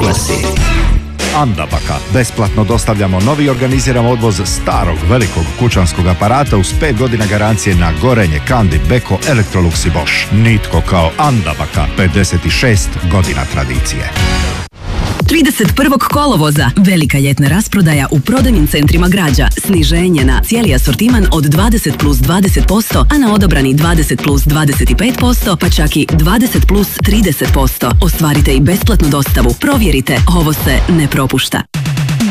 oglasi. Andabaka. Besplatno dostavljamo novi i organiziramo odvoz starog velikog kućanskog aparata uz 5 godina garancije na gorenje, Kandi, Beko, Electrolux i Bosch. Nitko kao Andabaka. 56 godina tradicije. 31. kolovoza velika ljetna rasprodaja u prodajnim centrima Građa. Sniženje na cijeli asortiman od 20 plus 20%, a na odabrani 20 plus 25%, pa čak i 20 plus 30%. Ostvarite i besplatnu dostavu. Provjerite, ovo se ne propušta.